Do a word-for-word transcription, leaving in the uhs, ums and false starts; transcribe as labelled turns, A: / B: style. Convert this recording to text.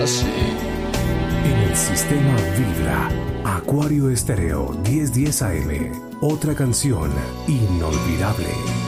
A: así.
B: En el sistema Vibra, Acuario Estéreo diez diez A M. Otra canción inolvidable.